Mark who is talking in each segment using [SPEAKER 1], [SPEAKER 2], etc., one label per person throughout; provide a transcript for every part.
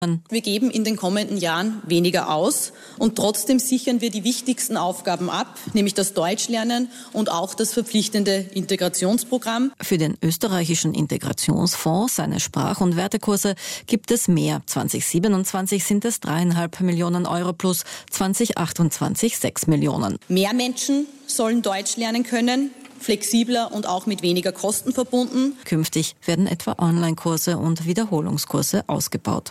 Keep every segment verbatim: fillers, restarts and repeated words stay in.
[SPEAKER 1] Wir geben in den kommenden Jahren weniger aus und trotzdem sichern wir die wichtigsten Aufgaben ab, nämlich das Deutschlernen und auch das verpflichtende Integrationsprogramm.
[SPEAKER 2] Für den österreichischen Integrationsfonds, seine Sprach- und Wertekurse, gibt es mehr. zwanzig siebenundzwanzig sind es dreieinhalb Millionen Euro plus zwanzig achtundzwanzig sechs Millionen.
[SPEAKER 1] Mehr Menschen sollen Deutsch lernen können. Flexibler und auch mit weniger Kosten verbunden.
[SPEAKER 2] Künftig werden etwa Online-Kurse und Wiederholungskurse ausgebaut.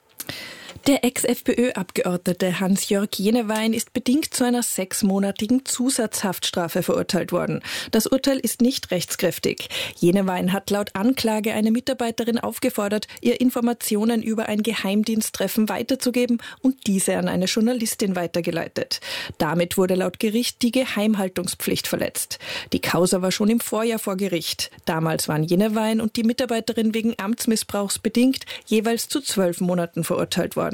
[SPEAKER 3] Der Ex-FPÖ-Abgeordnete Hans-Jörg Jenewein ist bedingt zu einer sechsmonatigen Zusatzhaftstrafe verurteilt worden. Das Urteil ist nicht rechtskräftig. Jenewein hat laut Anklage eine Mitarbeiterin aufgefordert, ihr Informationen über ein Geheimdiensttreffen weiterzugeben und diese an eine Journalistin weitergeleitet. Damit wurde laut Gericht die Geheimhaltungspflicht verletzt. Die Causa war schon im Vorjahr vor Gericht. Damals waren Jenewein und die Mitarbeiterin wegen Amtsmissbrauchs bedingt jeweils zu zwölf Monaten verurteilt worden.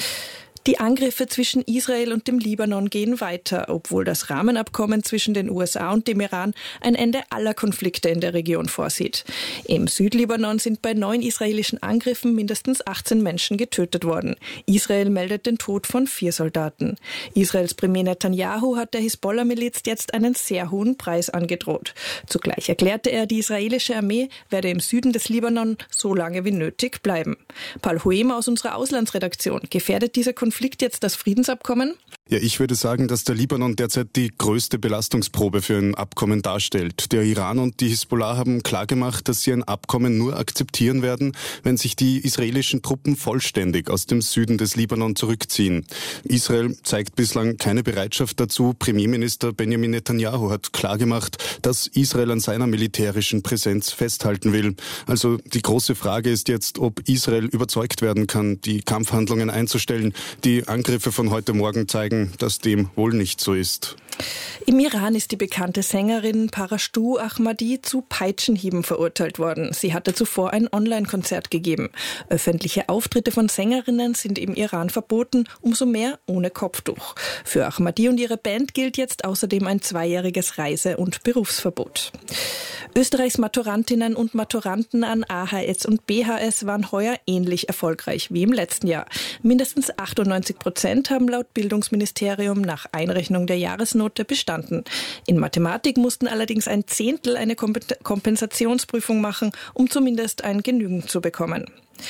[SPEAKER 3] Die Angriffe zwischen Israel und dem Libanon gehen weiter, obwohl das Rahmenabkommen zwischen den U S A und dem Iran ein Ende aller Konflikte in der Region vorsieht. Im Südlibanon sind bei neun israelischen Angriffen mindestens achtzehn Menschen getötet worden. Israel meldet den Tod von vier Soldaten. Israels Premier Netanyahu hat der Hisbollah-Miliz jetzt einen sehr hohen Preis angedroht. Zugleich erklärte er, die israelische Armee werde im Süden des Libanon so lange wie nötig bleiben. Paul Huema aus unserer Auslandsredaktion. Gefährdet dieser Konflikt Konflikt jetzt das Friedensabkommen?
[SPEAKER 4] Ja, ich würde sagen, dass der Libanon derzeit die größte Belastungsprobe für ein Abkommen darstellt. Der Iran und die Hisbollah haben klargemacht, dass sie ein Abkommen nur akzeptieren werden, wenn sich die israelischen Truppen vollständig aus dem Süden des Libanon zurückziehen. Israel zeigt bislang keine Bereitschaft dazu. Premierminister Benjamin Netanyahu hat klargemacht, dass Israel an seiner militärischen Präsenz festhalten will. Also die große Frage ist jetzt, ob Israel überzeugt werden kann, die Kampfhandlungen einzustellen. Die Angriffe von heute Morgen zeigen, dass dem wohl nicht so ist.
[SPEAKER 3] Im Iran ist die bekannte Sängerin Parashtu Ahmadi zu Peitschenhieben verurteilt worden. Sie hatte zuvor ein Online-Konzert gegeben. Öffentliche Auftritte von Sängerinnen sind im Iran verboten, umso mehr ohne Kopftuch. Für Ahmadi und ihre Band gilt jetzt außerdem ein zweijähriges Reise- und Berufsverbot. Österreichs Maturantinnen und Maturanten an A H S und B H S waren heuer ähnlich erfolgreich wie im letzten Jahr. Mindestens achtundneunzig Prozent haben laut Bildungsministerium nach Einrechnung der Jahresnote bestanden. In Mathematik mussten allerdings ein Zehntel eine Kompensationsprüfung machen, um zumindest ein Genügend zu bekommen.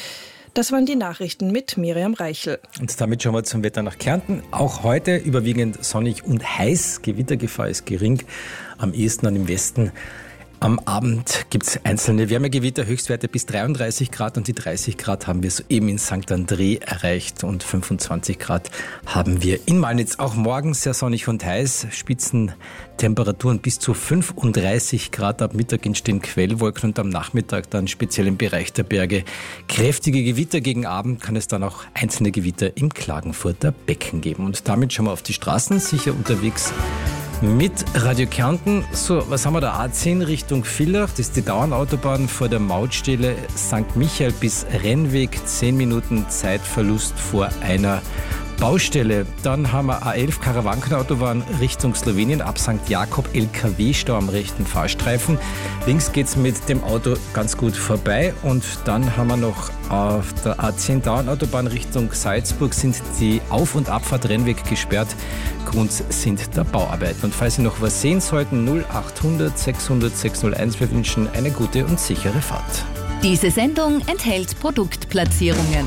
[SPEAKER 3] Das waren die Nachrichten mit Miriam Reichel.
[SPEAKER 5] Und damit schauen wir zum Wetter nach Kärnten. Auch heute überwiegend sonnig und heiß. Gewittergefahr ist gering, am ehesten dann im Westen. Am Abend gibt es einzelne Wärmegewitter, Höchstwerte bis dreiunddreißig Grad und die dreißig Grad haben wir soeben in Sankt André erreicht und fünfundzwanzig Grad haben wir in Malnitz. Auch morgen sehr sonnig und heiß, Spitzentemperaturen bis zu fünfunddreißig Grad. Ab Mittag entstehen Quellwolken und am Nachmittag dann speziell im Bereich der Berge kräftige Gewitter. Gegen Abend kann es dann auch einzelne Gewitter im Klagenfurter Becken geben. Und damit schauen wir auf die Straßen, sicher unterwegs mit Radio Kärnten. So, was haben wir da? A zehn Richtung Villach, das ist die Dauernautobahn vor der Mautstelle Sankt Michael bis Rennweg, zehn Minuten Zeitverlust vor einer Baustelle. Dann haben wir A elf Karawankenautobahn Richtung Slowenien ab Sankt Jakob, L K W-Stau am rechten Fahrstreifen. Links geht's mit dem Auto ganz gut vorbei und dann haben wir noch auf der A zehn Dauernautobahn Richtung Salzburg sind die Auf- und Abfahrt Rennweg gesperrt. Grund sind der Bauarbeiten. Und falls Sie noch was sehen sollten, null achthundert sechshundert sechshunderteins. Wir wünschen eine gute und sichere Fahrt.
[SPEAKER 6] Diese Sendung enthält Produktplatzierungen.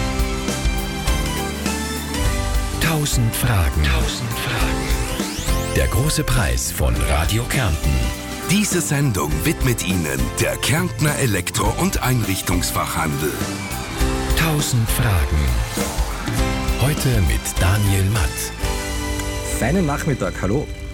[SPEAKER 7] Tausend Fragen. Tausend Fragen. Der große Preis von Radio Kärnten. Diese Sendung widmet Ihnen der Kärntner Elektro- und Einrichtungsfachhandel. Tausend Fragen. Heute mit Daniel Matt.
[SPEAKER 5] Feinen Nachmittag, hallo.